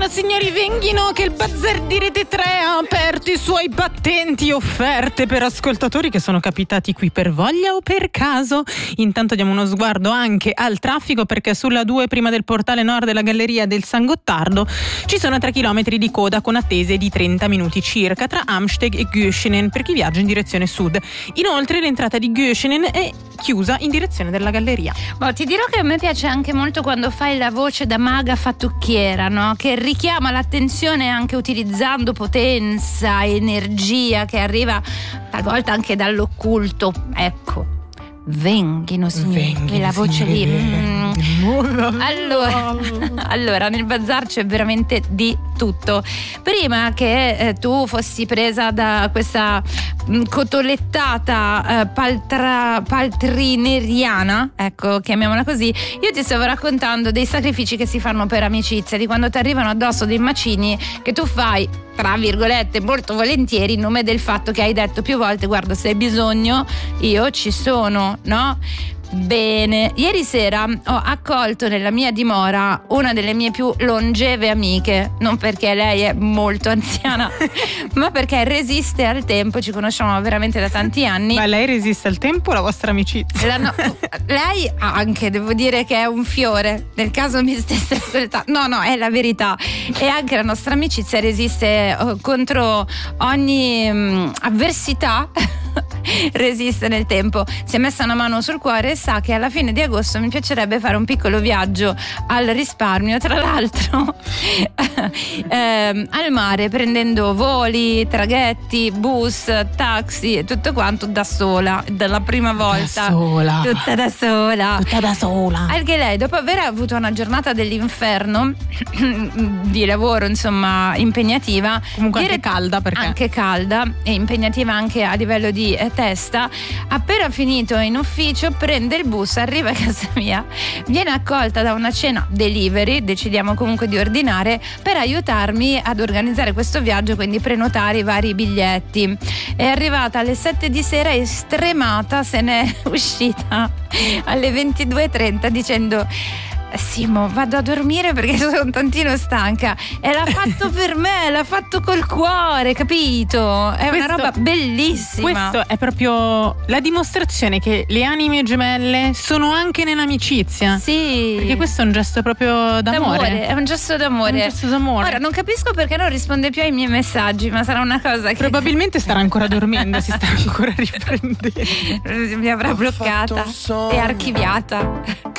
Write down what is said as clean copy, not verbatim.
Signore e signori, venghino che il Bazar di Rete 3 ha aperto i suoi battenti offerte per ascoltatori che sono capitati qui per voglia o per caso. Intanto diamo uno sguardo anche al traffico, perché sulla 2 prima del portale nord della galleria del San Gottardo ci sono 3 chilometri di coda con attese di 30 minuti circa tra Amsteg e Göschenen per chi viaggia in direzione sud. Inoltre l'entrata di Göschenen è chiusa in direzione della galleria. Ti dirò che a me piace anche molto quando fai la voce da maga fattucchiera, no? Che richiama l'attenzione anche utilizzando potenza, energia che arriva talvolta anche dall'occulto. Ecco, venghino signori, la voce lì. Allora, nel bazar c'è veramente di tutto. Prima che tu fossi presa da questa cotolettata paltrineriana, ecco, chiamiamola così, io ti stavo raccontando dei sacrifici che si fanno per amicizia, di quando ti arrivano addosso dei macini che tu fai, tra virgolette, molto volentieri, in nome del fatto che hai detto più volte: guarda, se hai bisogno io ci sono, no? Bene, ieri sera ho accolto nella mia dimora una delle mie più longeve amiche, non perché lei è molto anziana ma perché resiste al tempo, ci conosciamo veramente da tanti anni. Ma lei resiste al tempo o la vostra amicizia? Lei anche, devo dire che è un fiore, nel caso mi stesse ascoltando, no, è la verità. E anche la nostra amicizia resiste contro ogni avversità resiste nel tempo. Si è messa una mano sul cuore e sa che alla fine di agosto mi piacerebbe fare un piccolo viaggio al risparmio, tra l'altro al mare, prendendo voli, traghetti, bus, taxi e tutto quanto da sola, dalla prima volta, tutta da sola. Anche lei, dopo aver avuto una giornata dell'inferno di lavoro, insomma, impegnativa, comunque anche calda, perché anche calda e impegnativa anche a livello di testa, appena finito in ufficio prende il bus, arriva a casa mia, viene accolta da una cena delivery, decidiamo comunque di ordinare, per aiutarmi ad organizzare questo viaggio, quindi prenotare i vari biglietti. È arrivata alle 7 di sera e stremata se n'è uscita alle 22:30 dicendo: Simo, vado a dormire perché sono un tantino stanca. E l'ha fatto per me, l'ha fatto col cuore, capito? È una roba bellissima. Questo è proprio la dimostrazione che le anime gemelle sono anche nell'amicizia. Sì. Perché questo è un gesto proprio d'amore. È un gesto d'amore. Ora non capisco perché non risponde più ai miei messaggi, ma sarà una cosa che probabilmente starà ancora dormendo, si sta ancora riprendendo. Mi avrà bloccata e archiviata.